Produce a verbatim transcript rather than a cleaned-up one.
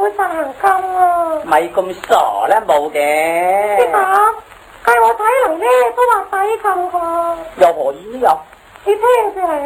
會實行禁啊！ 咪咁傻啦，冇嘅。 師傅，計我體能咧都話抵禁㗎。 又何以呢？又你聽住嚟